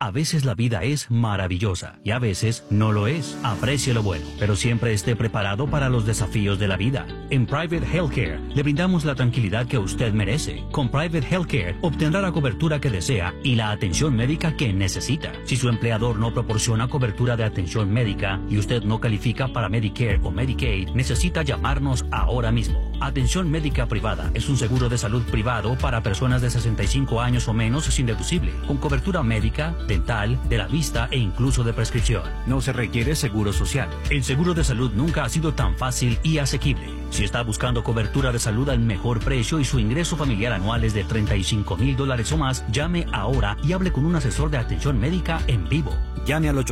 A veces la vida es maravillosa y a veces no lo es. Aprecie lo bueno, pero siempre esté preparado para los desafíos de la vida. En Private Healthcare le brindamos la tranquilidad que usted merece. Con Private Healthcare obtendrá la cobertura que desea y la atención médica que necesita. Si su empleador no proporciona cobertura de atención médica y usted no califica para Medicare o Medicaid, necesita llamarnos ahora mismo. Atención médica privada es un seguro de salud privado para personas de 65 años o menos sin deducible, con cobertura médica, dental, de la vista e incluso de prescripción. No se requiere seguro social. El seguro de salud nunca ha sido tan fácil y asequible. Si está buscando cobertura de salud al mejor precio y su ingreso familiar anual es de $35,000 o más, llame ahora y hable con un asesor de atención médica en vivo. Llame al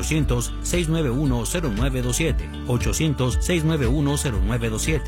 800-691-0927, 800-691-0927,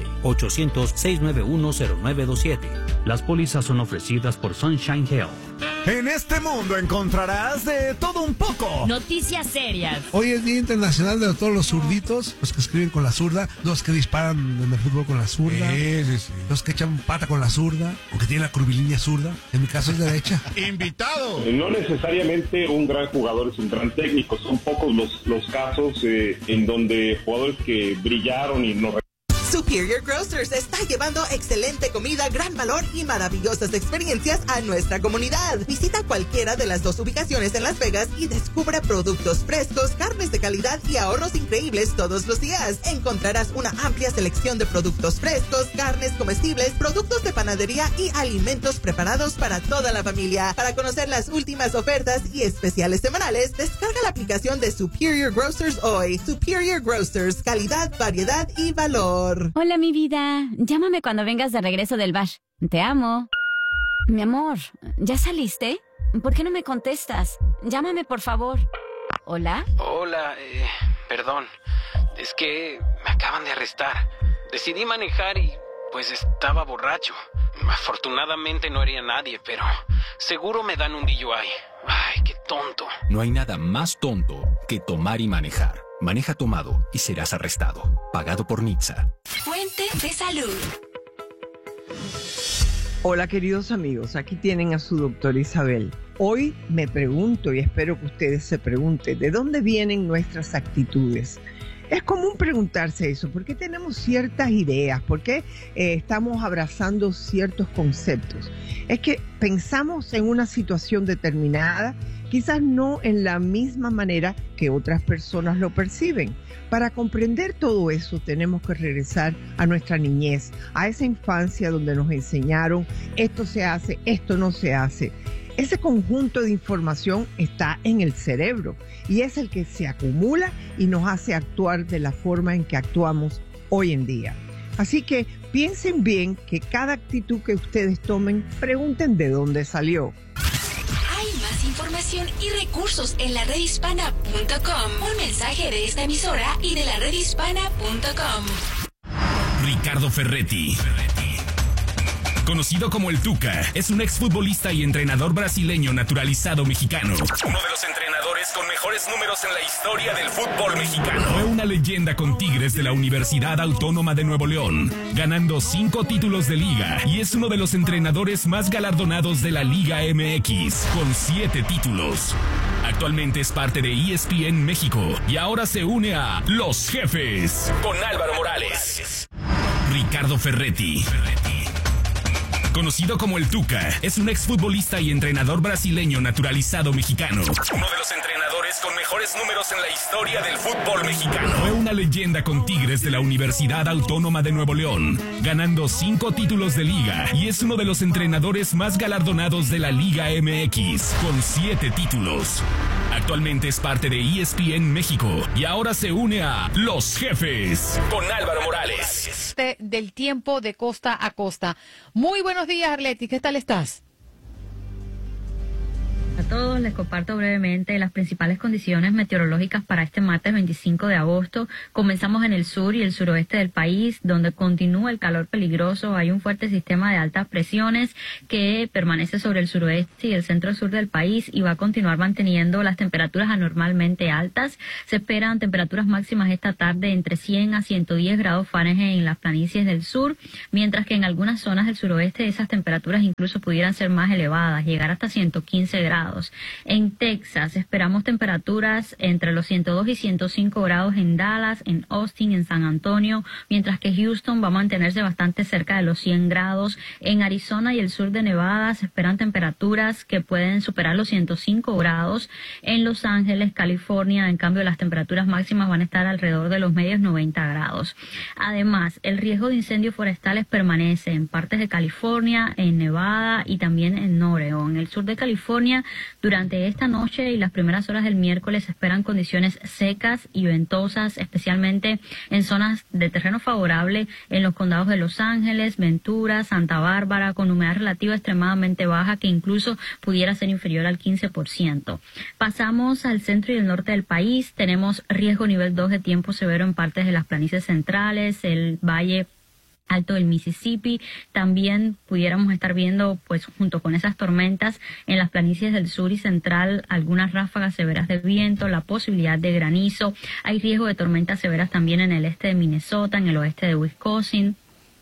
800-691-0927. Las pólizas son ofrecidas por Sunshine Health. En este mundo encontrarás de todo un poco. Noticias serias. Hoy es Día Internacional de todos los zurditos, los que escriben con la zurda, los que disparan en el fútbol con la zurda, los que echan pata con la zurda, o que tienen la curvilínea zurda. En mi caso es derecha. ¡Invitado! No necesariamente un gran jugador es un gran técnico. Son pocos los casos en donde jugadores que brillaron y no. Superior Grocers está llevando excelente comida, gran valor y maravillosas experiencias a nuestra comunidad. Visita cualquiera de las 2 ubicaciones en Las Vegas y descubre productos frescos, carnes de calidad y ahorros increíbles todos los días. Encontrarás una amplia selección de productos frescos, carnes comestibles, productos de panadería y alimentos preparados para toda la familia. Para conocer las últimas ofertas y especiales semanales, descarga la aplicación de Superior Grocers hoy. Superior Grocers, calidad, variedad y valor. Hola, mi vida. Llámame cuando vengas de regreso del bar. Te amo. Mi amor, ¿ya saliste? ¿Por qué no me contestas? Llámame, por favor. ¿Hola? Hola, perdón. Es que me acaban de arrestar. Decidí manejar y pues estaba borracho. Afortunadamente no hería a nadie, pero seguro me dan un DUI. Ay, qué tonto. No hay nada más tonto que tomar y manejar. Maneja tomado y serás arrestado. Pagado por NHTSA. Fuente de salud. Hola, queridos amigos. Aquí tienen a su doctora Isabel. Hoy me pregunto, y espero que ustedes se pregunten, ¿de dónde vienen nuestras actitudes? Es común preguntarse eso, ¿por qué tenemos ciertas ideas? ¿Por qué estamos abrazando ciertos conceptos? Es que pensamos en una situación determinada, quizás no en la misma manera que otras personas lo perciben. Para comprender todo eso tenemos que regresar a nuestra niñez, a esa infancia donde nos enseñaron esto se hace, esto no se hace. Ese conjunto de información está en el cerebro y es el que se acumula y nos hace actuar de la forma en que actuamos hoy en día. Así que piensen bien que cada actitud que ustedes tomen, pregunten de dónde salió. Hay más información y recursos en la redhispana.com. Un mensaje de esta emisora y de la redhispana.com. Ricardo Ferretti, conocido como el Tuca, es un exfutbolista y entrenador brasileño naturalizado mexicano. Uno de los entrenadores con mejores números en la historia del fútbol mexicano. Fue una leyenda con Tigres de la Universidad Autónoma de Nuevo León, ganando 5 títulos de liga, y es uno de los entrenadores más galardonados de la Liga MX, con 7 títulos. Actualmente es parte de ESPN México y ahora se une a Los Jefes con Álvaro Morales. Ricardo Ferretti, conocido como el Tuca, es un exfutbolista y entrenador brasileño naturalizado mexicano. Uno de los entrenadores con mejores números en la historia del fútbol mexicano. Fue una leyenda con Tigres de la Universidad Autónoma de Nuevo León, ganando 5 títulos de liga, y es uno de los entrenadores más galardonados de la Liga MX, con 7 títulos. Actualmente es parte de ESPN México y ahora se une a Los Jefes con Álvaro Morales. Del tiempo de costa a costa. Muy buenos días, Arleti, ¿qué tal estás? A todos les comparto brevemente las principales condiciones meteorológicas para este martes 25 de agosto. Comenzamos en el sur y el suroeste del país, donde continúa el calor peligroso. Hay un fuerte sistema de altas presiones que permanece sobre el suroeste y el centro-sur del país y va a continuar manteniendo las temperaturas anormalmente altas. Se esperan temperaturas máximas esta tarde entre 100 a 110 grados Fahrenheit en las planicies del sur, mientras que en algunas zonas del suroeste esas temperaturas incluso pudieran ser más elevadas, llegar hasta 115 grados. grados. En Texas esperamos temperaturas entre los 102 y 105 grados en Dallas, en Austin, en San Antonio, mientras que Houston va a mantenerse bastante cerca de los 100 grados. En Arizona y el sur de Nevada se esperan temperaturas que pueden superar los 105 grados. En Los Ángeles, California, en cambio, las temperaturas máximas van a estar alrededor de los medios 90 grados. Además, el riesgo de incendios forestales permanece en partes de California, en Nevada y también en Oregon. En el sur de California, durante esta noche y las primeras horas del miércoles se esperan condiciones secas y ventosas, especialmente en zonas de terreno favorable en los condados de Los Ángeles, Ventura, Santa Bárbara, con humedad relativa extremadamente baja que incluso pudiera ser inferior al 15%. Pasamos al centro y el norte del país. Tenemos riesgo nivel 2 de tiempo severo en partes de las planicies centrales, el valle alto del Mississippi. También pudiéramos estar viendo, pues junto con esas tormentas en las planicies del sur y central, algunas ráfagas severas de viento, la posibilidad de granizo. Hay riesgo de tormentas severas también en el este de Minnesota, en el oeste de Wisconsin,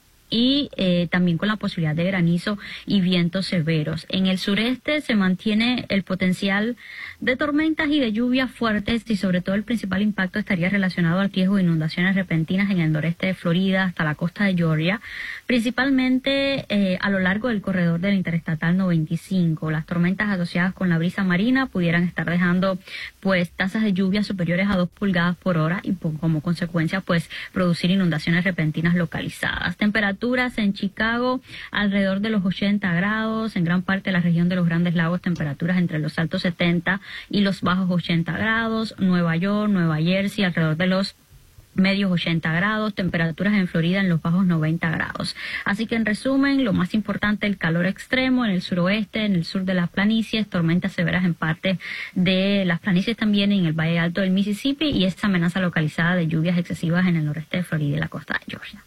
y también con la posibilidad de granizo y vientos severos. En el sureste se mantiene el potencial de tormentas y de lluvias fuertes, y sobre todo el principal impacto estaría relacionado al riesgo de inundaciones repentinas en el noreste de Florida hasta la costa de Georgia, principalmente a lo largo del corredor del Interestatal 95. Las tormentas asociadas con la brisa marina pudieran estar dejando pues tasas de lluvia superiores a 2 pulgadas por hora y como consecuencia pues producir inundaciones repentinas localizadas. Temperaturas en Chicago alrededor de los 80 grados, en gran parte de la región de los Grandes Lagos temperaturas entre los altos 70 y los bajos 80 grados, Nueva York, Nueva Jersey alrededor de los medios 80 grados, temperaturas en Florida en los bajos 90 grados. Así que en resumen, lo más importante, el calor extremo en el suroeste, en el sur de las planicies, tormentas severas en parte de las planicies también en el Valle Alto del Mississippi y esta amenaza localizada de lluvias excesivas en el noreste de Florida y la costa de Georgia.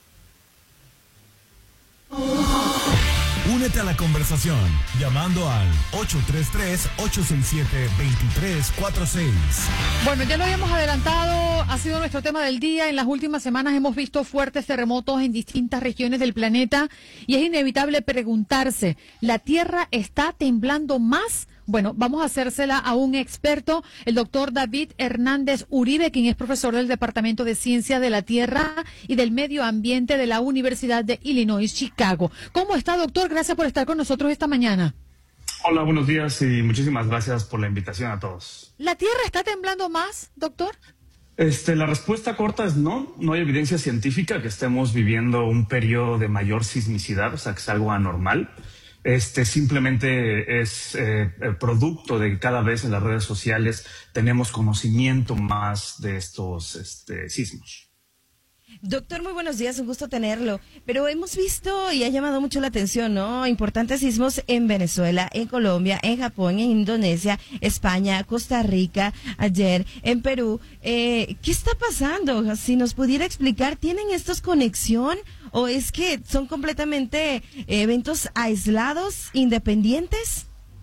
Únete a la conversación llamando al 833-867-2346. Bueno, ya lo habíamos adelantado, ha sido nuestro tema del día. En las últimas semanas hemos visto fuertes terremotos en distintas regiones del planeta y es inevitable preguntarse, ¿la Tierra está temblando más? Bueno, vamos a hacérsela a un experto, el doctor David Hernández Uribe, quien es profesor del Departamento de Ciencia de la Tierra y del Medio Ambiente de la Universidad de Illinois, Chicago. ¿Cómo está, doctor? Gracias por estar con nosotros esta mañana. Hola, buenos días y muchísimas gracias por la invitación a todos. ¿La Tierra está temblando más, doctor? La respuesta corta es no. No hay evidencia científica que estemos viviendo un periodo de mayor sismicidad, o sea, que es algo anormal. Simplemente es producto de que cada vez en las redes sociales tenemos conocimiento más de estos sismos. Doctor, muy buenos días, un gusto tenerlo. Pero hemos visto y ha llamado mucho la atención, ¿no? Importantes sismos en Venezuela, en Colombia, en Japón, en Indonesia, España, Costa Rica, ayer, en Perú. ¿Qué está pasando? Si nos pudiera explicar, ¿tienen estos conexión o es que son completamente eventos aislados, independientes?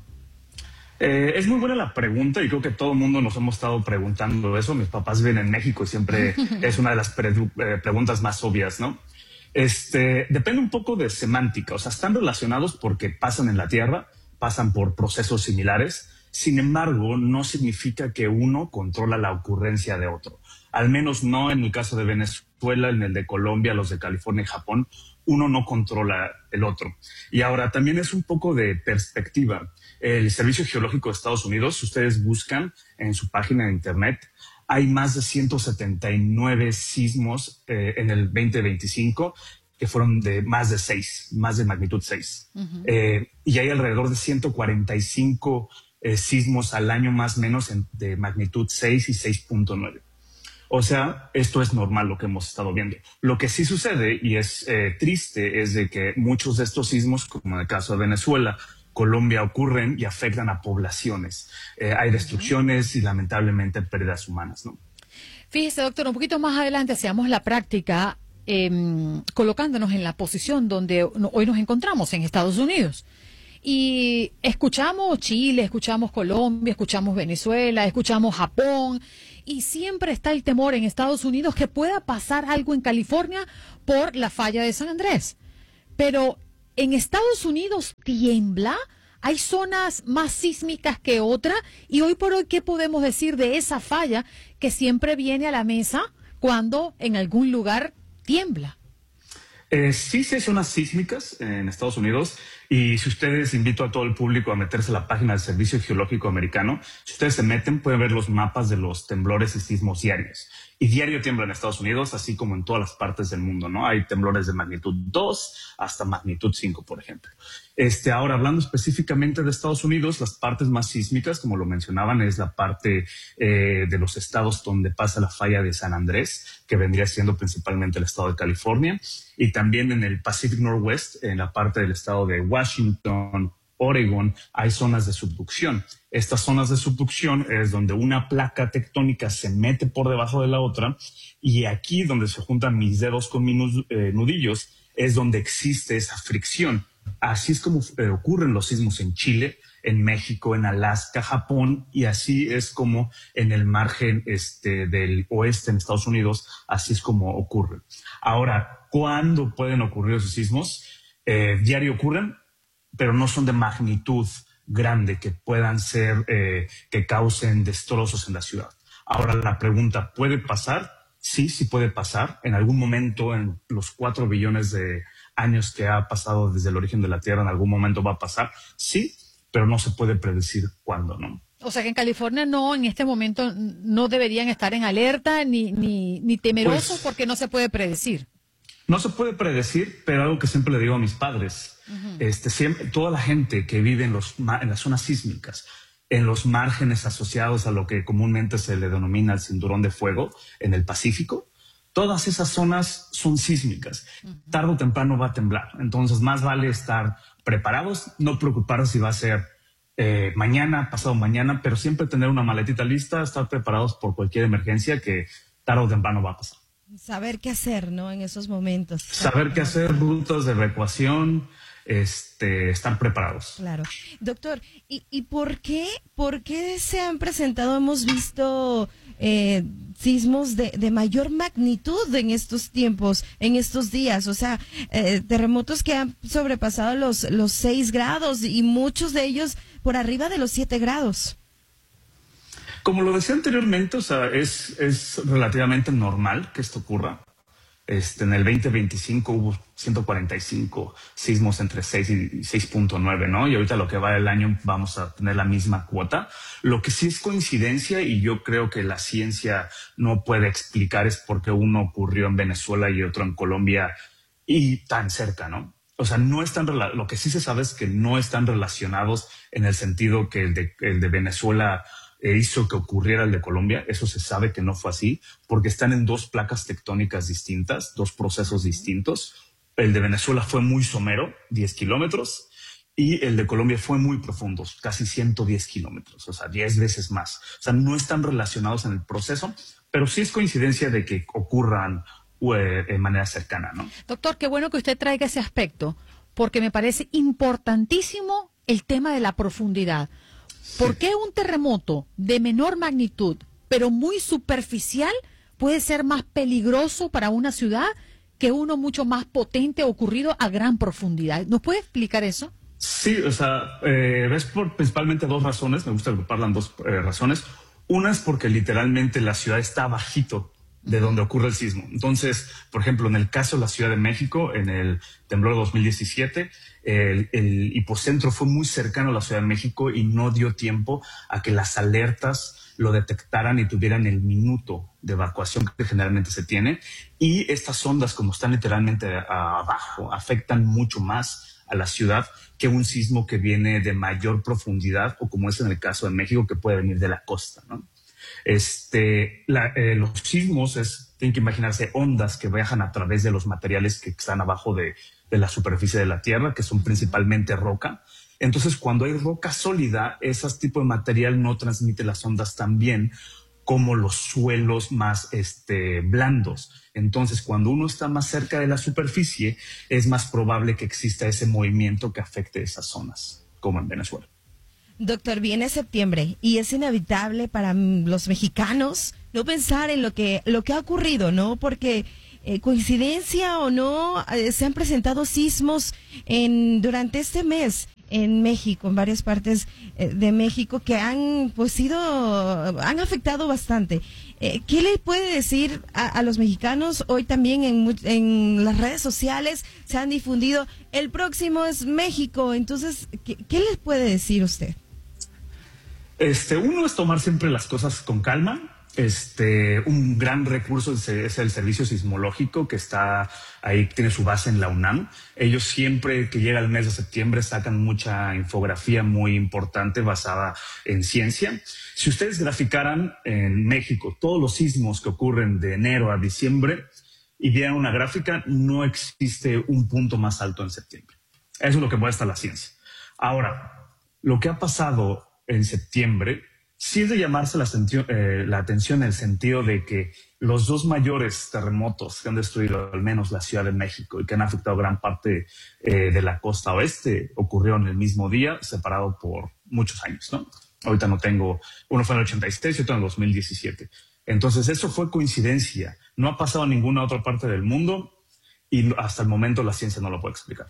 Es muy buena la pregunta y creo que todo el mundo nos hemos estado preguntando eso. Mis papás viven en México y siempre es una de las preguntas más obvias, ¿no? Depende un poco de semántica, o sea, están relacionados porque pasan en la Tierra, pasan por procesos similares. Sin embargo, no significa que uno controla la ocurrencia de otro. Al menos no en el caso de Venezuela, en el de Colombia, los de California y Japón. Uno no controla el otro. Y ahora también es un poco de perspectiva. El Servicio Geológico de Estados Unidos, si ustedes buscan en su página de internet, hay más de 179 sismos en el 2025 que fueron de más de magnitud 6. Uh-huh. Y hay alrededor de 145 sismos al año más o menos de magnitud 6 y 6.9. O sea, esto es normal lo que hemos estado viendo. Lo que sí sucede y es triste es de que muchos de estos sismos, como en el caso de Venezuela, Colombia, ocurren y afectan a poblaciones. Hay destrucciones y lamentablemente pérdidas humanas, ¿no? Fíjese, doctor, un poquito más adelante hacíamos la práctica colocándonos en la posición donde hoy nos encontramos, en Estados Unidos. Y escuchamos Chile, escuchamos Colombia, escuchamos Venezuela, escuchamos Japón, y siempre está el temor en Estados Unidos que pueda pasar algo en California por la falla de San Andrés. Pero en Estados Unidos tiembla, ¿Hay zonas más sísmicas que otras? Y hoy por hoy, ¿qué podemos decir de esa falla que siempre viene a la mesa cuando en algún lugar tiembla? Sí, hay zonas sísmicas en Estados Unidos, y si ustedes, invito a todo el público a meterse a la página del Servicio Geológico Americano. Si ustedes se meten, pueden ver los mapas de los temblores y sismos diarios. Y diario tiembla en Estados Unidos, así como en todas las partes del mundo, ¿no? Hay temblores de magnitud 2 hasta magnitud 5, por ejemplo. Ahora, hablando específicamente de Estados Unidos, las partes más sísmicas, como lo mencionaban, es la parte de los estados donde pasa la falla de San Andrés, que vendría siendo principalmente el estado de California, y también en el Pacific Northwest, en la parte del estado de Washington, Oregon, hay zonas de subducción. Estas zonas de subducción es donde una placa tectónica se mete por debajo de la otra, y aquí donde se juntan mis dedos con mis nudillos es donde existe esa fricción. Así es como ocurren los sismos en Chile, en México, en Alaska, Japón, y así es como en el margen del oeste en Estados Unidos, así es como ocurre. Ahora, ¿cuándo pueden ocurrir esos sismos? Diario ocurren, pero no son de magnitud grande que puedan ser, que causen destrozos en la ciudad. Ahora, la pregunta, ¿puede pasar? Sí, sí puede pasar. En algún momento, en los 4 billones de años que ha pasado desde el origen de la Tierra, en algún momento va a pasar. Sí, pero no se puede predecir cuándo, ¿no? O sea que en California en este momento no deberían estar en alerta ni temerosos, pues, porque no se puede predecir. No se puede predecir, pero algo que siempre le digo a mis padres, siempre, toda la gente que vive en las zonas sísmicas, en los márgenes asociados a lo que comúnmente se le denomina el cinturón de fuego en el Pacífico, todas esas zonas son sísmicas. Tarde o temprano va a temblar. Entonces, más vale estar preparados, no preocuparse si va a ser mañana, pasado mañana, pero siempre tener una maletita lista, estar preparados por cualquier emergencia que tarde o temprano va a pasar. Saber qué hacer, ¿no? En esos momentos. Saber qué hacer, rutas de evacuación, estar preparados. Claro. Doctor, ¿y por qué se han presentado, hemos visto sismos de mayor magnitud en estos tiempos, en estos días? O sea, terremotos que han sobrepasado los 6 grados y muchos de ellos por arriba de los 7 grados. Como lo decía anteriormente, o sea, es relativamente normal que esto ocurra. En el 2025 hubo 145 sismos entre 6 y 6.9, ¿no? Y ahorita lo que va del año vamos a tener la misma cuota. Lo que sí es coincidencia, y yo creo que la ciencia no puede explicar, es por qué uno ocurrió en Venezuela y otro en Colombia y tan cerca, ¿no? O sea, no están, lo que sí se sabe es que no están relacionados en el sentido que el de Venezuela hizo que ocurriera el de Colombia. Eso se sabe que no fue así, porque están en 2 placas tectónicas distintas, 2 procesos distintos. El de Venezuela fue muy somero, 10 kilómetros, y el de Colombia fue muy profundo, casi 110 kilómetros, o sea, 10 veces más. O sea, no están relacionados en el proceso, pero sí es coincidencia de que ocurran de manera cercana, ¿no? Doctor, qué bueno que usted traiga ese aspecto, porque me parece importantísimo el tema de la profundidad. ¿Por qué un terremoto de menor magnitud, pero muy superficial, puede ser más peligroso para una ciudad que uno mucho más potente ocurrido a gran profundidad? ¿Nos puede explicar eso? Sí, o sea, ves por principalmente 2 razones. Me gusta agruparlas en 2 razones. Una es porque literalmente la ciudad está bajito de donde ocurre el sismo. Entonces, por ejemplo, en el caso de la Ciudad de México, en el temblor de 2017, el hipocentro fue muy cercano a la Ciudad de México y no dio tiempo a que las alertas lo detectaran y tuvieran el minuto de evacuación que generalmente se tiene. Y estas ondas, como están literalmente abajo, afectan mucho más a la ciudad que un sismo que viene de mayor profundidad, o como es en el caso de México, que puede venir de la costa, ¿no? Los sismos tienen que imaginarse ondas que viajan a través de los materiales que están abajo de la superficie de la Tierra, que son principalmente roca. Entonces, cuando hay roca sólida, ese tipo de material no transmite las ondas tan bien como los suelos más blandos. Entonces, cuando uno está más cerca de la superficie, es más probable que exista ese movimiento que afecte esas zonas, como en Venezuela. Doctor, viene septiembre y es inevitable para los mexicanos no pensar en lo que ha ocurrido, ¿no? Porque coincidencia o no, se han presentado sismos durante este mes en México, en varias partes de México que han afectado bastante. ¿Qué le puede decir a los mexicanos? Hoy también en las redes sociales se han difundido, el próximo es México, entonces, ¿qué les puede decir usted? Uno es tomar siempre las cosas con calma. Un gran recurso es el servicio sismológico que está ahí, tiene su base en la UNAM. Ellos siempre que llega el mes de septiembre sacan mucha infografía muy importante basada en ciencia. Si ustedes graficaran en México todos los sismos que ocurren de enero a diciembre y vieran una gráfica, no existe un punto más alto en septiembre. Eso es lo que muestra la ciencia. Ahora, lo que ha pasado en septiembre sí es de llamarse la atención en el sentido de que los dos mayores terremotos que han destruido al menos la Ciudad de México y que han afectado gran parte de la costa oeste ocurrieron el mismo día, separado por muchos años, ¿no? Ahorita no tengo, uno fue en el 86 y otro en el 2017. Entonces eso fue coincidencia, no ha pasado en ninguna otra parte del mundo y hasta el momento la ciencia no lo puede explicar.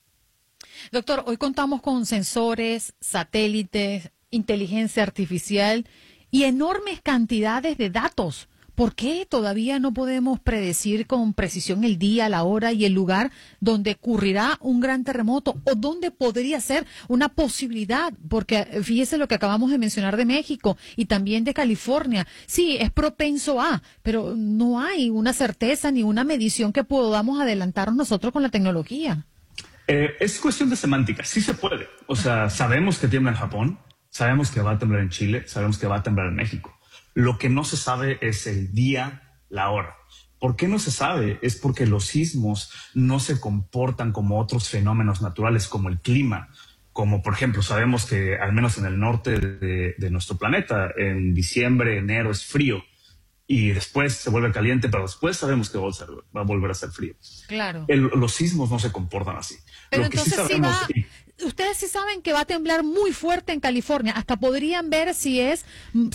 Doctor, hoy contamos con sensores, satélites, inteligencia artificial y enormes cantidades de datos. ¿Por qué todavía no podemos predecir con precisión el día, la hora y el lugar donde ocurrirá un gran terremoto o donde podría ser una posibilidad? Porque fíjese lo que acabamos de mencionar de México y también de California. Sí, es propenso a, pero no hay una certeza ni una medición que podamos adelantarnos nosotros con la tecnología. Es cuestión de semántica, sí se puede. O sea, sabemos que tiembla en Japón, sabemos que va a temblar en Chile, sabemos que va a temblar en México. Lo que no se sabe es el día, la hora. ¿Por qué no se sabe? Es porque los sismos no se comportan como otros fenómenos naturales, como el clima. Como, por ejemplo, sabemos que al menos en el norte de nuestro planeta, en diciembre, enero es frío. Y después se vuelve caliente, pero después sabemos que va a volver a ser frío. Claro. Los sismos no se comportan así. Pero lo que entonces sí sabemos, ustedes sí saben que va a temblar muy fuerte en California. Hasta podrían ver si es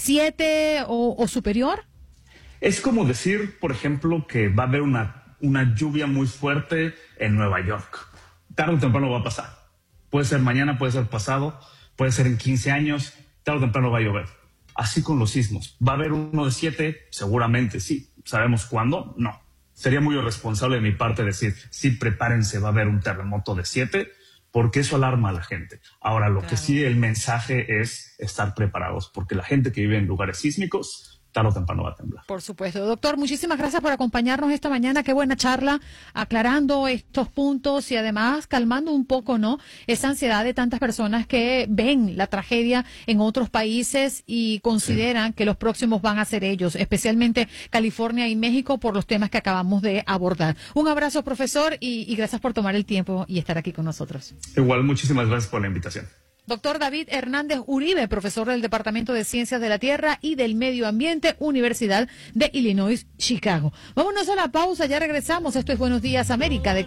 7 o superior. Es como decir, por ejemplo, que va a haber una lluvia muy fuerte en Nueva York. Tarde o temprano va a pasar. Puede ser mañana, puede ser pasado, puede ser en 15 años. Tarde o temprano va a llover. Así con los sismos. ¿Va a haber uno de 7? Seguramente sí. ¿Sabemos cuándo? No. Sería muy irresponsable de mi parte decir, sí, prepárense, va a haber un terremoto de 7, porque eso alarma a la gente. Ahora, lo que sí, el mensaje es estar preparados, porque la gente que vive en lugares sísmicos, tarde o temprano va a temblar. Por supuesto. Doctor, muchísimas gracias por acompañarnos esta mañana. Qué buena charla, aclarando estos puntos y además calmando un poco, ¿no?, esa ansiedad de tantas personas que ven la tragedia en otros países y consideran que los próximos van a ser ellos, especialmente California y México, por los temas que acabamos de abordar. Un abrazo, profesor, y gracias por tomar el tiempo y estar aquí con nosotros. Igual, muchísimas gracias por la invitación. Doctor David Hernández Uribe, profesor del Departamento de Ciencias de la Tierra y del Medio Ambiente, Universidad de Illinois, Chicago. Vámonos a la pausa, ya regresamos. Esto es Buenos Días, América.